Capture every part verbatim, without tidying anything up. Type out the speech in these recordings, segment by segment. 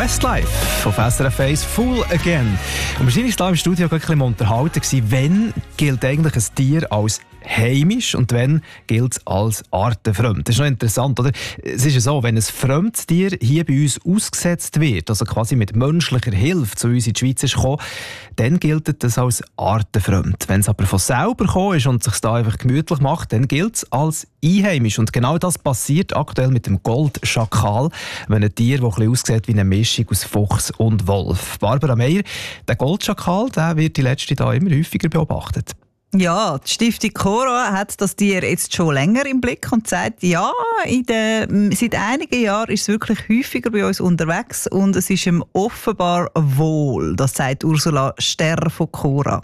Westlife auf S R F eins Fool Again. Und wahrscheinlich war im Studio ein bisschen unterhalten, wann gilt eigentlich ein Tier als heimisch und wann gilt es als artenfremd. Das ist noch interessant, oder? Es ist ja so, wenn ein fremdes Tier hier bei uns ausgesetzt wird, also quasi mit menschlicher Hilfe zu uns in die Schweiz ist gekommen, dann gilt das als artenfremd. Wenn es aber von selber gekommen ist und es sich da einfach gemütlich macht, dann gilt es als einheimisch. Und genau das passiert aktuell mit dem Goldschakal, wenn ein Tier, das ein bisschen aussieht wie eine Mischung aus Fuchs und Wolf. Barbara Meier, der Goldschakal, der wird die letzte da immer häufiger beobachtet. Ja, die Stiftung Cora hat das Tier jetzt schon länger im Blick und sagt, ja, in der, seit einigen Jahren ist es wirklich häufiger bei uns unterwegs und es ist ihm offenbar wohl. Das sagt Ursula Sterr von Cora.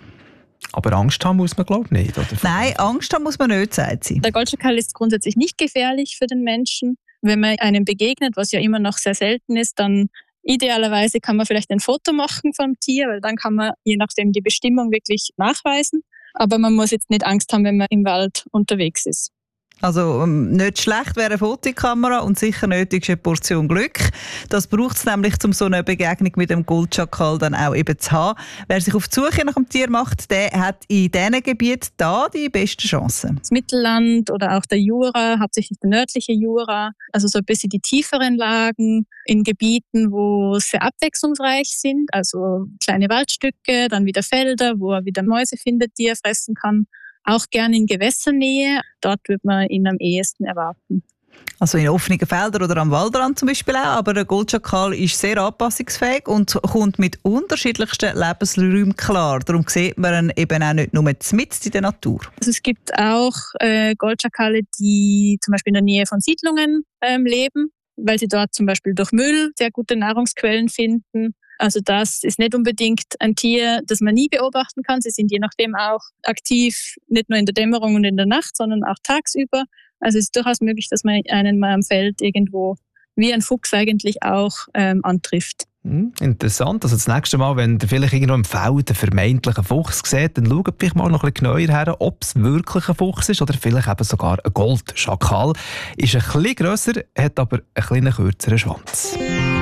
Aber Angst haben muss man, glaube ich, nicht, oder? Nein, Angst haben muss man nicht, sagt sie. Der Goldschakal ist grundsätzlich nicht gefährlich für den Menschen. Wenn man einem begegnet, was ja immer noch sehr selten ist, dann idealerweise kann man vielleicht ein Foto machen vom Tier, weil dann kann man je nachdem die Bestimmung wirklich nachweisen. Aber man muss jetzt nicht Angst haben, wenn man im Wald unterwegs ist. Also ähm, nicht schlecht wäre eine Fotokamera und sicher nötig ist eine Portion Glück. Das braucht es nämlich, um so eine Begegnung mit dem Goldschakal dann auch eben zu haben. Wer sich auf die Suche nach dem Tier macht, der hat in diesen Gebieten da die besten Chancen. Das Mittelland oder auch der Jura, hauptsächlich der nördliche Jura, also so ein bisschen die tieferen Lagen in Gebieten, wo sehr abwechslungsreich sind, also kleine Waldstücke, dann wieder Felder, wo er wieder Mäuse findet, die er fressen kann. Auch gerne in Gewässernähe, dort wird man ihn am ehesten erwarten. Also in offenen Feldern oder am Waldrand zum Beispiel auch, aber der Goldschakal ist sehr anpassungsfähig und kommt mit unterschiedlichsten Lebensräumen klar. Darum sieht man ihn eben auch nicht nur mitten in der Natur. Also es gibt auch äh, Goldschakale, die zum Beispiel in der Nähe von Siedlungen ähm, leben, weil sie dort zum Beispiel durch Müll sehr gute Nahrungsquellen finden. Also das ist nicht unbedingt ein Tier, das man nie beobachten kann. Sie sind je nachdem auch aktiv, nicht nur in der Dämmerung und in der Nacht, sondern auch tagsüber. Also es ist durchaus möglich, dass man einen mal am Feld irgendwo, wie ein Fuchs eigentlich auch, ähm, antrifft. Hm, interessant. Also das nächste Mal, wenn ihr vielleicht irgendwo im Feld einen vermeintlichen Fuchs seht, dann schaut vielleicht mal noch ein bisschen genauer her, ob es wirklich ein Fuchs ist oder vielleicht eben sogar ein Goldschakal. Ist ein bisschen grösser, hat aber einen kleinen kürzeren Schwanz.